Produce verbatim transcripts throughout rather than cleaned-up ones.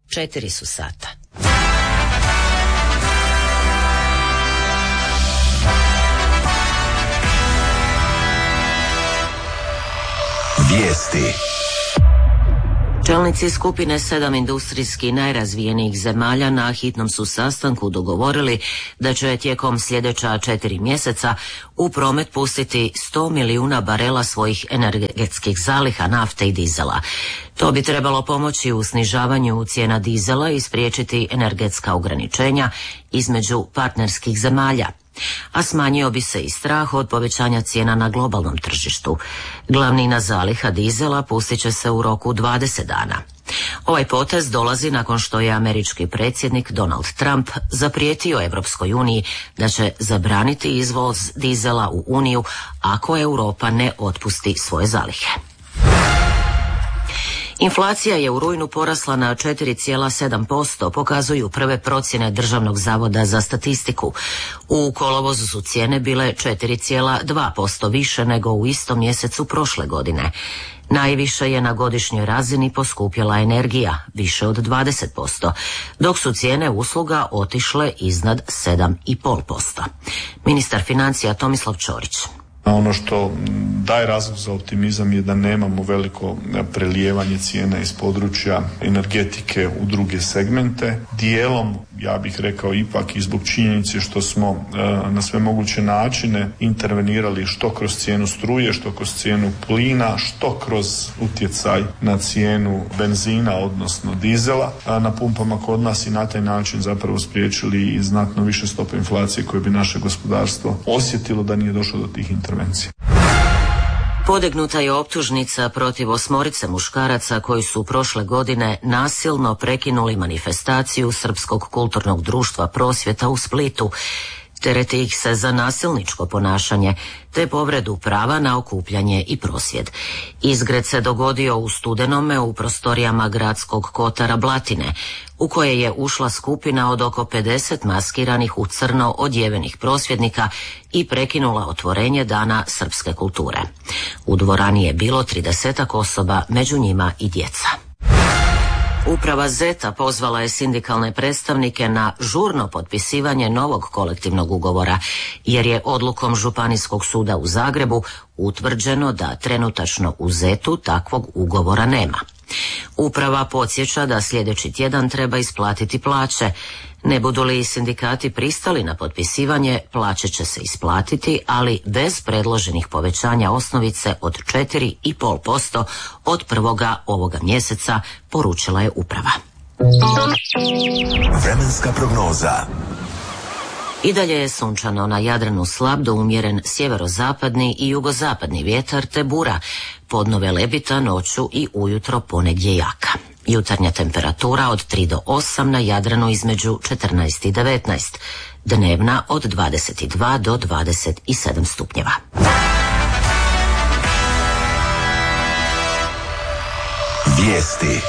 četiri su sata. Vijesti. Čelnici skupine sedam industrijski najrazvijenijih zemalja na hitnom su sastanku dogovorili da će tijekom sljedeća četiri mjeseca u promet pustiti sto milijuna barela svojih energetskih zaliha nafte i dizela. To bi trebalo pomoći u snižavanju cijena dizela i spriječiti energetska ograničenja između partnerskih zemalja, a smanjio bi se i strah od povećanja cijena na globalnom tržištu. Glavnina zaliha dizela pustit će se u roku dvadeset dana. Ovaj potez dolazi nakon što je američki predsjednik Donald Trump zaprijetio Europskoj uniji da će zabraniti izvoz dizela u Uniju ako Europa ne otpusti svoje zalihe. Inflacija je u rujnu porasla na četiri zarez sedam posto, pokazuju prve procjene Državnog zavoda za statistiku. U kolovozu su cijene bile četiri zarez dva posto više nego u istom mjesecu prošle godine. Najviše je na godišnjoj razini poskupjela energija, više od dvadeset posto, dok su cijene usluga otišle iznad sedam zarez pet posto. Ministar financija Tomislav Ćorić. Ono što daje razlog za optimizam je da nemamo veliko prelijevanje cijena iz područja energetike u druge segmente. Dijelom, ja bih rekao ipak i zbog činjenice što smo na sve moguće načine intervenirali što kroz cijenu struje, što kroz cijenu plina, što kroz utjecaj na cijenu benzina, odnosno dizela na pumpama kod nas i na taj način zapravo spriječili i znatno više stope inflacije koje bi naše gospodarstvo osjetilo da nije došlo do tih intervencija. Podignuta je optužnica protiv osmorice muškaraca koji su prošle godine nasilno prekinuli manifestaciju Srpskog kulturnog društva Prosvjeta u Splitu. Tereti ih se za nasilničko ponašanje te povredu prava na okupljanje i prosvjed. Izgred se dogodio u studenome u prostorijama gradskog kotara Blatine, u koje je ušla skupina od oko pedeset maskiranih u crno odjevenih prosvjednika i prekinula otvorenje Dana srpske kulture. U dvorani je bilo tridesetak osoba, među njima i djeca. Uprava Zeta pozvala je sindikalne predstavnike na žurno potpisivanje novog kolektivnog ugovora, jer je odlukom Županijskog suda u Zagrebu utvrđeno da trenutačno u Zetu takvog ugovora nema. Uprava podsjeća da sljedeći tjedan treba isplatiti plaće. Ne budu li sindikati pristali na potpisivanje, plaće će se isplatiti, ali bez predloženih povećanja osnovice od četiri zarez pet posto od prvoga ovoga mjeseca, poručila je uprava. Vremenska prognoza. I dalje je sunčano, na Jadranu slab do umjeren sjeverozapadni i jugozapadni vjetar te bura. Podnove lebita noću i ujutro ponegdje jaka. Jutarnja temperatura od tri do osam, na Jadranu između četrnaest i devetnaest. Dnevna od dvadeset dva do dvadeset sedam stupnjeva. Vijesti.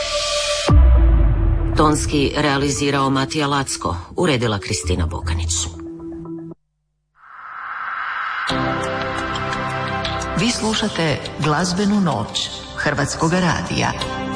Tonski realizirao Matija Lacko, uredila Kristina Bokanić. Vi slušate Glazbenu noć Hrvatskog radija.